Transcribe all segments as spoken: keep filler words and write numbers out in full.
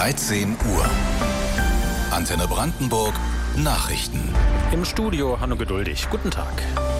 dreizehn Uhr. Antenne Brandenburg Nachrichten. Im Studio Hanno Geduldig. Guten Tag.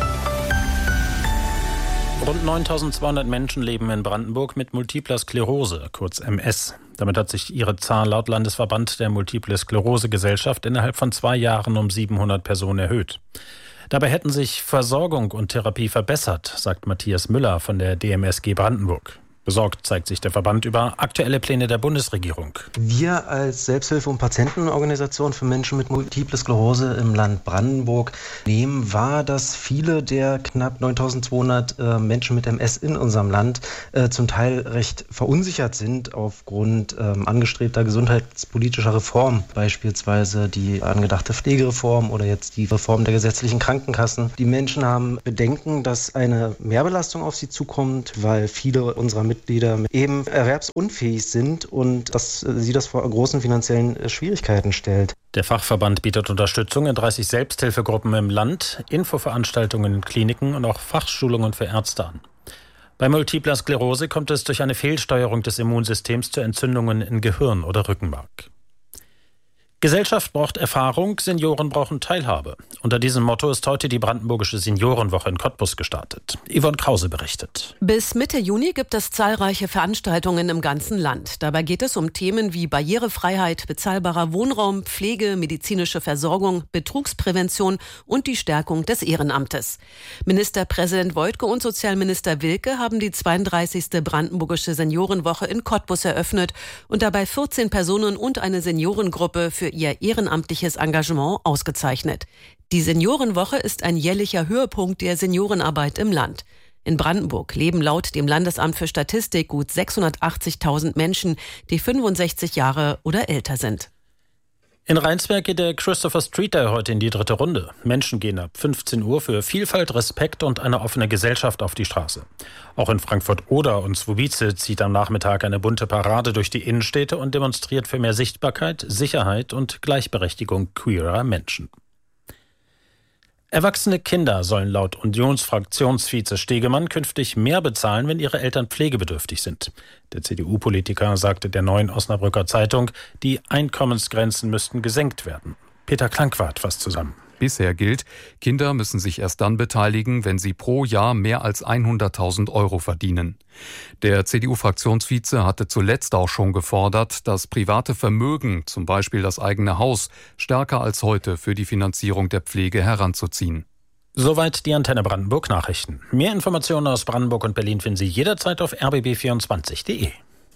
Rund neuntausendzweihundert Menschen leben in Brandenburg mit multipler Sklerose, kurz M S. Damit hat sich ihre Zahl laut Landesverband der Multiple Sklerose Gesellschaft innerhalb von zwei Jahren um siebenhundert Personen erhöht. Dabei hätten sich Versorgung und Therapie verbessert, sagt Matthias Müller von der D M S G Brandenburg. Besorgt zeigt sich der Verband über aktuelle Pläne der Bundesregierung. Wir als Selbsthilfe- und Patientenorganisation für Menschen mit Multiple Sklerose im Land Brandenburg nehmen wahr, dass viele der knapp neuntausendzweihundert äh, Menschen mit M S in unserem Land äh, zum Teil recht verunsichert sind aufgrund äh, angestrebter gesundheitspolitischer Reformen, beispielsweise die angedachte Pflegereform oder jetzt die Reform der gesetzlichen Krankenkassen. Die Menschen haben Bedenken, dass eine Mehrbelastung auf sie zukommt, weil viele unserer Mitglieder eben erwerbsunfähig sind und dass sie das vor großen finanziellen Schwierigkeiten stellt. Der Fachverband bietet Unterstützung in dreißig Selbsthilfegruppen im Land, Infoveranstaltungen in Kliniken und auch Fachschulungen für Ärzte an. Bei Multipler Sklerose kommt es durch eine Fehlsteuerung des Immunsystems zu Entzündungen in Gehirn oder Rückenmark. Gesellschaft braucht Erfahrung, Senioren brauchen Teilhabe. Unter diesem Motto ist heute die Brandenburgische Seniorenwoche in Cottbus gestartet. Yvonne Krause berichtet. Bis Mitte Juni gibt es zahlreiche Veranstaltungen im ganzen Land. Dabei geht es um Themen wie Barrierefreiheit, bezahlbarer Wohnraum, Pflege, medizinische Versorgung, Betrugsprävention und die Stärkung des Ehrenamtes. Ministerpräsident Woidke und Sozialminister Wilke haben die zweiunddreißigste Brandenburgische Seniorenwoche in Cottbus eröffnet und dabei vierzehn Personen und eine Seniorengruppe für ihr ehrenamtliches Engagement ausgezeichnet. Die Seniorenwoche ist ein jährlicher Höhepunkt der Seniorenarbeit im Land. In Brandenburg leben laut dem Landesamt für Statistik gut sechshundertachtzigtausend Menschen, die fünfundsechzig Jahre oder älter sind. In Rheinsberg geht der Christopher Street Day heute in die dritte Runde. Menschen gehen ab fünfzehn Uhr für Vielfalt, Respekt und eine offene Gesellschaft auf die Straße. Auch in Frankfurt-Oder und Słubice zieht am Nachmittag eine bunte Parade durch die Innenstädte und demonstriert für mehr Sichtbarkeit, Sicherheit und Gleichberechtigung queerer Menschen. Erwachsene Kinder sollen laut Unionsfraktionsvize Stegemann künftig mehr bezahlen, wenn ihre Eltern pflegebedürftig sind. Der C D U-Politiker sagte der Neuen Osnabrücker Zeitung, die Einkommensgrenzen müssten gesenkt werden. Peter Klankwart fasst zusammen. Bisher gilt, Kinder müssen sich erst dann beteiligen, wenn sie pro Jahr mehr als hunderttausend Euro verdienen. Der C D U-Fraktionsvize hatte zuletzt auch schon gefordert, das private Vermögen, zum Beispiel das eigene Haus, stärker als heute für die Finanzierung der Pflege heranzuziehen. Soweit die Antenne Brandenburg Nachrichten. Mehr Informationen aus Brandenburg und Berlin finden Sie jederzeit auf r b b vierundzwanzig punkt d e.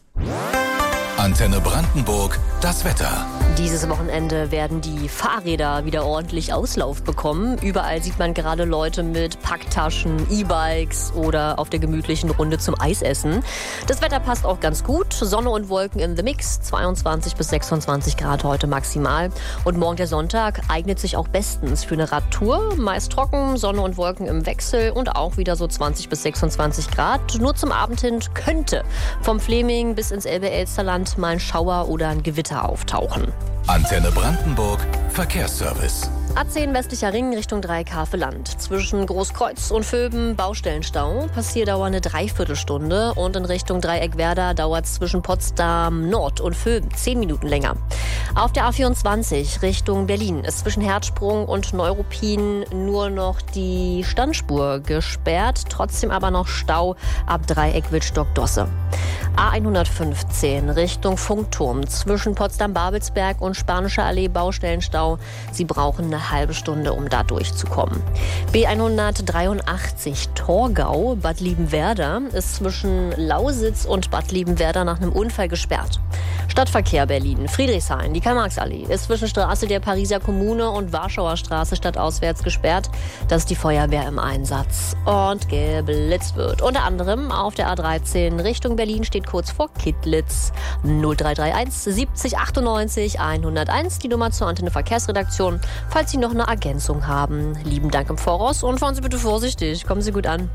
Antenne Brandenburg, das Wetter. Dieses Wochenende werden die Fahrräder wieder ordentlich Auslauf bekommen. Überall sieht man gerade Leute mit Packtaschen, E-Bikes oder auf der gemütlichen Runde zum Eisessen. Das Wetter passt auch ganz gut. Sonne und Wolken in the Mix. zweiundzwanzig bis sechsundzwanzig Grad heute maximal. Und morgen der Sonntag eignet sich auch bestens für eine Radtour. Meist trocken, Sonne und Wolken im Wechsel und auch wieder so zwanzig bis sechsundzwanzig Grad. Nur zum Abend hin könnte vom Fleming bis ins Elbe-Elsterland mal ein Schauer oder ein Gewitter auftauchen. Antenne Brandenburg Verkehrsservice. A zehn westlicher Ring Richtung Dreieck-Haveland. Zwischen Großkreuz und Vöben Baustellenstau. Passierdauer eine Dreiviertelstunde. Und in Richtung Dreieck-Werder dauert es zwischen Potsdam Nord und Vöben zehn Minuten länger. Auf der A vierundzwanzig Richtung Berlin ist zwischen Herzsprung und Neuruppin nur noch die Standspur gesperrt. Trotzdem aber noch Stau ab Dreieck-Wittstock-Dosse. A hundertfünfzehn Richtung Funkturm. Zwischen Potsdam-Babelsberg und Spanische Allee Baustellenstau. Sie brauchen eine halbe Stunde, um da durchzukommen. B hundertdreiundachtzig Torgau, Bad Liebenwerda, ist zwischen Lausitz und Bad Liebenwerda nach einem Unfall gesperrt. Stadtverkehr Berlin, Friedrichshain, die Karl-Marx-Allee, ist zwischen Straße der Pariser Kommune und Warschauer Straße stadtauswärts gesperrt. Das ist die Feuerwehr im Einsatz und geblitzt wird. Unter anderem auf der A dreizehn Richtung Berlin steht kurz vor Kittlitz. null drei drei eins siebzig achtundneunzig hunderteins, die Nummer zur Antenne Verkehrsredaktion. Falls Sie noch eine Ergänzung haben, lieben Dank im Voraus und fahren Sie bitte vorsichtig. Kommen Sie gut an.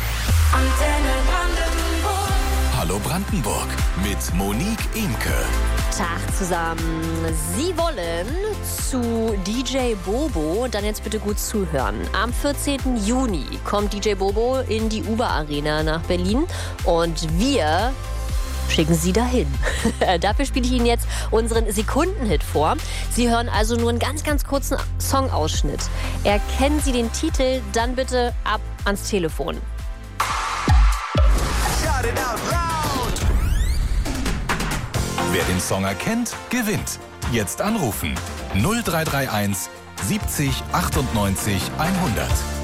Antenne Brandenburg. Hallo Brandenburg mit Monique Imke. Tag zusammen. Sie wollen zu D J Bobo, dann jetzt bitte gut zuhören. Am vierzehnten Juni kommt D J Bobo in die Uber Arena nach Berlin und wir schicken Sie dahin. Dafür spiele ich Ihnen jetzt unseren Sekundenhit vor. Sie hören also nur einen ganz, ganz kurzen Songausschnitt. Erkennen Sie den Titel, dann bitte ab ans Telefon. Wer den Song erkennt, gewinnt. Jetzt anrufen. null drei drei eins siebzig achtundneunzig hundert.